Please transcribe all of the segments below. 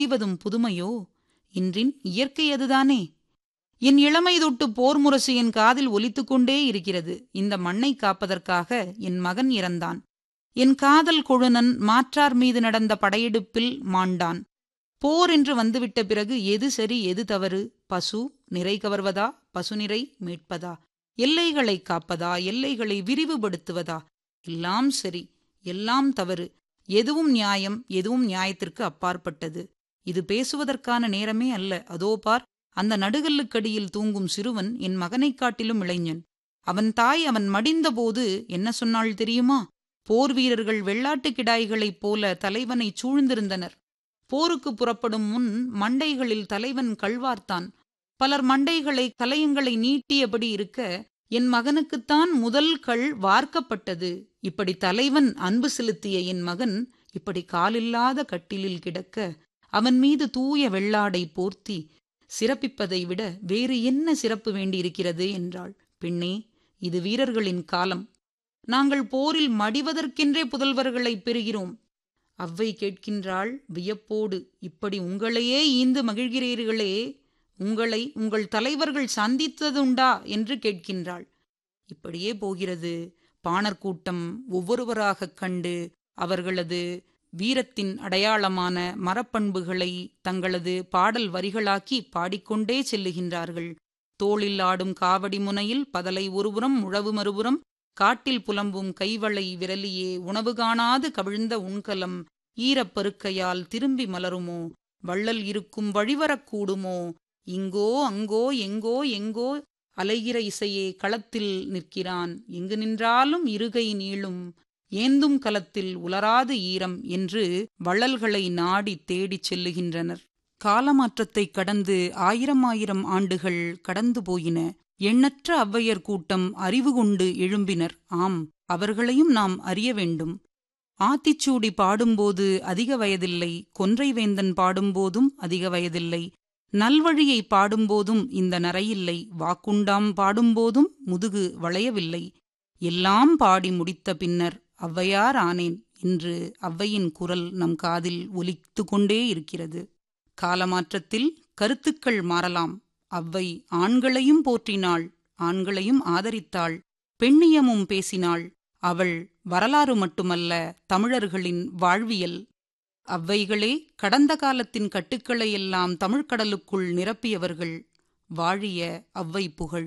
செய்வதும் புதுமையோ? இன்றின் இயற்கை அதுதானே. என் இளமை தொட்டு போர் முரசு என் காதில் ஒலித்துக் கொண்டே இருக்கிறது. இந்த மண்ணை காப்பதற்காக என் மகன் இறந்தான். என் காதல் கொழுநன் மாற்றார் மீது நடந்த படையெடுப்பில் மாண்டான். போர் என்று வந்துவிட்ட பிறகு எது சரி எது தவறு? பசு நிறை கவர்வதா, பசுநிறை மீட்பதா? எல்லைகளை காப்பதா, எல்லைகளை விரிவுபடுத்துவதா? எல்லாம் சரி, எல்லாம் தவறு. எதுவும் நியாயம், எதுவும் நியாயத்திற்கு அப்பாற்பட்டது. இது பேசுவதற்கான நேரமே அல்ல. அதோ பார், அந்த நடுகல்லுக்கடியில் தூங்கும் சிறுவன் என் மகனைக் காட்டிலும் இளைஞன். அவன் தாய் அவன் மடிந்த போது என்ன சொன்னாள் தெரியுமா? போர் வீரர்கள் வெள்ளாட்டு கிடாய்களைப் போல தலைவனை சூழ்ந்திருந்தனர். போருக்கு புறப்படும் முன் மண்டைகளில் தலைவன் கள்வார்த்தான். பலர் மண்டைகளை கலயங்களை நீட்டியபடி இருக்க, என் மகனுக்குத்தான் முதல் கள் வார்க்கப்பட்டது. இப்படி தலைவன் அன்பு செலுத்திய என் மகன் இப்படி காலில்லாத கட்டிலில் கிடக்க, அவன் மீது தூய வெள்ளாடை போர்த்தி சிறப்பிப்பதை விட வேறு என்ன சிறப்பு வேண்டியிருக்கிறது என்றாள். பெண்ணே, இது வீரர்களின் காலம். நாங்கள் போரில் மடிவதற்கென்றே புதல்வர்களை பெறுகிறோம். அவ்வை கேட்கின்றாள் வியப்போடு. இப்படி உங்களையே ஈந்து மகிழ்கிறீர்களே, உங்களை உங்கள் தலைவர்கள் சந்தித்ததுண்டா என்று கேட்கின்றாள். இப்படியே போகிறது. பாணர் கூட்டம் ஒவ்வொருவராகக் கண்டு அவர்களது வீரத்தின் அடையாளமான மரப்பண்புகளை தங்களது பாடல் வரிகளாக்கி பாடிக்கொண்டே செல்லுகின்றார்கள். தோளில் ஆடும் காவடி முனையில் பதலை ஒருபுறம் முழவு மறுபுறம், காட்டில் புலம்பும் கைவளை விரலியே உணவு காணாது கவிழ்ந்த உண்கலம் ஈரப்பருக்கையால் திரும்பி மலருமோ? வள்ளல் இருக்கும் வழிவரக்கூடுமோ? இங்கோ அங்கோ எங்கோ எங்கோ அலைகிற இசையே களத்தில் நிற்கிறான். எங்கு நின்றாலும் இருகை நீளும், ஏந்தும் கலத்தில் உலராது ஈரம் என்று வள்ளல்களை நாடி தேடிச் செல்லுகின்றனர். காலமாற்றத்தை கடந்து ஆயிரம் ஆயிரம் ஆண்டுகள் கடந்து போயின. எண்ணற்ற ஔவையர் கூட்டம் அறிவு கொண்டு எழும்பினர். ஆம், அவர்களையும் நாம் அறிய வேண்டும். ஆத்திச்சூடி பாடும்போது அதிக வயதில்லை, கொன்றை வேந்தன் பாடும்போதும் அதிக வயதில்லை, நல்வழியை பாடும்போதும் இந்த நரையில்லை, வாக்குண்டாம் பாடும்போதும் முதுகு வளையவில்லை. எல்லாம் பாடி முடித்த பின்னர் ஔவையார் ஆனேன் என்று ஔவையின் குரல் நம் காதில் ஒலித்து கொண்டே இருக்கிறது. காலமாற்றத்தில் கருத்துக்கள் மாறலாம். ஔவை ஆண்களையும் போற்றினாள், ஆண்களையும் ஆதரித்தாள், பெண்ணியமும் பேசினாள். அவள் வரலாறு மட்டுமல்ல, தமிழர்களின் வாழ்வியல். ஔவைகளே கடந்த காலத்தின் கட்டுக்களையெல்லாம் தமிழ்கடலுக்குள் நிரப்பியவர்கள். வாழிய ஔவை புகழ்.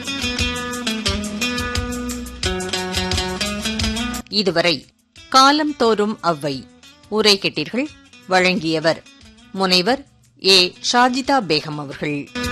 இதுவரை காலம் தோறும் ஔவை உரை கேட்டீர்கள். வழங்கியவர் முனைவர் ஏ ஷாஜிதா பேகம் அவர்கள்.